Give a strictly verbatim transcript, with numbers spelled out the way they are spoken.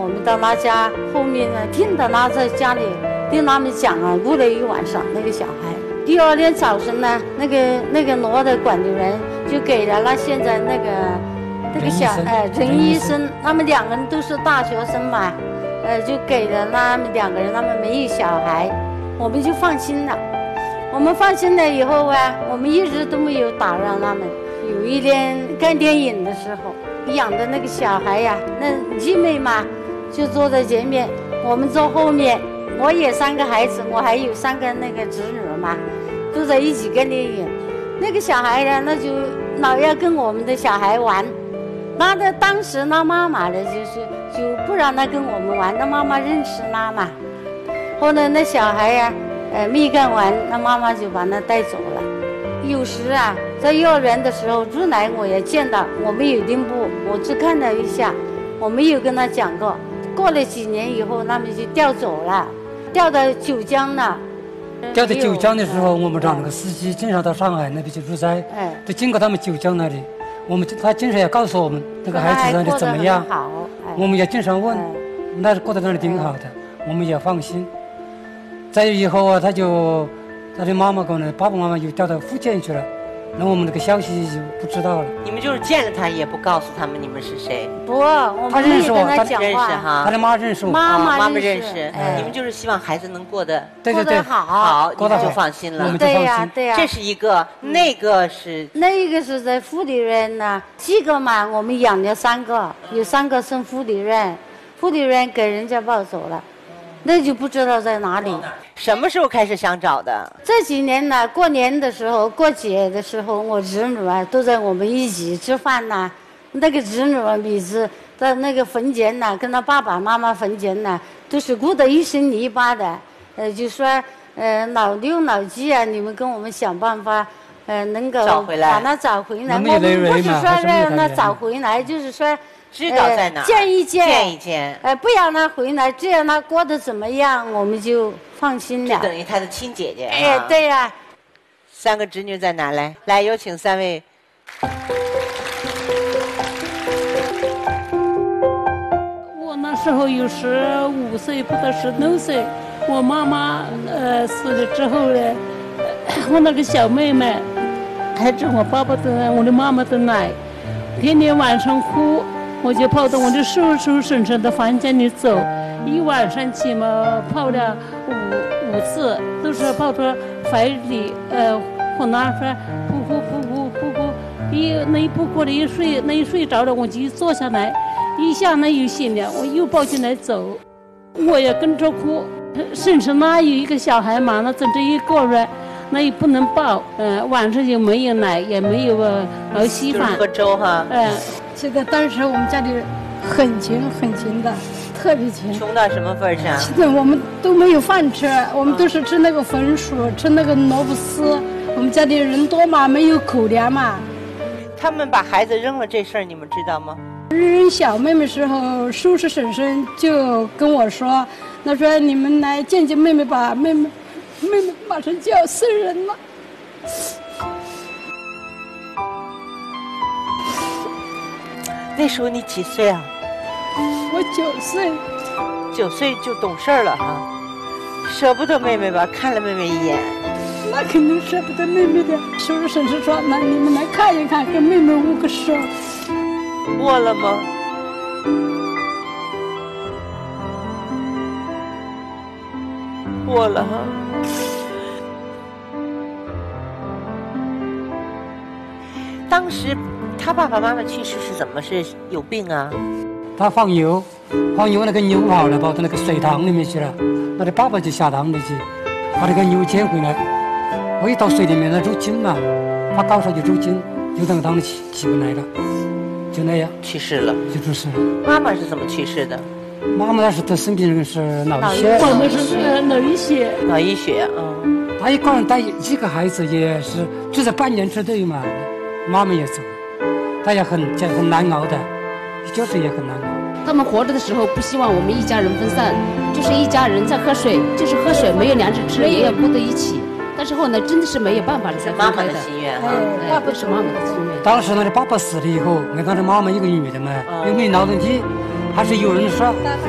我们到那家后面呢，听到他在家里听他们讲啊，哭了一晚上那个小孩。第二天早晨呢，那个那个罗的管理人就给了那现在那个那个小呃陈医生，他们两个人都是大学生嘛，呃就给了他们两个人，他们没有小孩，我们就放心了。我们放心了以后啊，我们一直都没有打扰他们。有一天看电影的时候，养的那个小孩呀、啊，那姐妹嘛，就坐在前面，我们坐后面。我也三个孩子，我还有三个那个侄女嘛，都在一起看电影。那个小孩呢，那就老要跟我们的小孩玩。那的当时那妈妈呢，就是就不让他跟我们玩，那妈妈认识他嘛。后来那小孩呀、啊，呃，没干完，那妈妈就把他带走了。有时啊，在幼儿园的时候，出来我也见到，我们有定部，我只看了一下，我没有跟他讲过。过了几年以后，他们就调走了。调到九江了， 调到九江的时候，我们让那个司机经常到上海那边去出差，哎，就经过他们九江那里，我们他经常也告诉我们那个孩子那里怎么样，好，哎、我们也经常问，哎、那是过得那里挺好的，哎、我们也放心。再以后啊，他就他的妈妈跟爸爸妈妈又调到福建去了。那我们这个消息就不知道了。 你们就是见了他也不告诉他们你们是谁？ 不，我们没有跟他讲话。 认识哈， 他的妈认识我， 妈妈妈妈认识。哎，你们就是希望孩子能过得对对对好， 好，你们就放心了。 对呀对呀。 这是一个，那个是那个是在护理院呢，几个嘛，我们养了三个，有三个送护理院，护理院给人家抱走了。那就不知道在哪里。 什么时候开始想找的？ 这几年呢，过年的时候、过节的时候，我侄女啊都在我们一起吃饭呐。那个侄女啊，每次在那个坟前呐，跟她爸爸妈妈坟前呐，都是哭得一身泥巴的。呃，就说呃老六老七啊，你们跟我们想办法，呃，能够把他找回来。我们不是说让他找回来，就是说。 知道在哪、呃、 见一见， 见一见， 呃，不让他回来，这样他过得怎么样，我们就放心了。 这等于他的亲姐姐。 哎，对呀、啊。 三个侄女在哪来？来，有请三位。 我那时候有十五岁，不到十六岁。我妈妈呃死了之后呢，我那个小妹妹还吃我爸爸的、我的妈妈的奶，天天晚上哭。我就跑到我的叔叔婶婶的房间里走，一晚上起码泡了五五次，都是泡到怀里，呃，和那说噗噗噗噗噗噗，一那一噗过了一睡，那一睡着了，我就一坐下来，一下那又醒了，我又抱进来走，我也跟着哭，婶婶那有一个小孩嘛，那整整一个月。那也不能抱，呃，晚上就没有奶，也没有熬稀饭， 喝粥哈。 嗯、呃， 这个当时我们家里很穷很穷的，特别穷。 穷到什么份上？ 现在我们都没有饭吃，我们都是吃那个红薯，吃那个萝卜丝。我们家里人多嘛，没有口粮嘛。 他们把孩子扔了这事儿，你们知道吗？ 扔小妹妹时候，叔叔婶婶就跟我说，他说你们来见见妹妹吧，妹妹。妹妹马上就要生人了。 那时候你几岁啊？ 我九岁。 九岁就懂事了哈，舍不得妹妹吧？看了妹妹一眼。 那肯定舍不得妹妹的。叔叔婶婶说：“那你们来看一看，跟妹妹握个手。” 握了吗？握了哈。当时他爸爸妈妈去世是怎么？是有病啊？ 他放牛，放牛那个牛跑了，跑到那个水塘里面去了。他的爸爸就下塘里去，把那个牛捡回来。我一到水里面，那入筋嘛，他高烧就入筋，就那个塘里起起不来了，就那样去世了， 就去世了。 妈妈是怎么去世的？ 妈妈是得生病是脑溢血， 我们是呃脑溢血， 脑溢血，嗯。 他一个人带一个孩子也是，就是半年之内嘛，妈妈也走了，他也很很难熬的，就是也很难熬。 他们活着的时候不希望我们一家人分散，就是一家人在喝水，就是喝水，没有粮食吃，也要顾在一起。但是后来真的是没有办法了才分开的。 妈妈的心愿哈， 哎，不是妈妈的心愿。 当时那个爸爸死了以后，我看他妈妈一个女的嘛，又没劳动力，还是有人说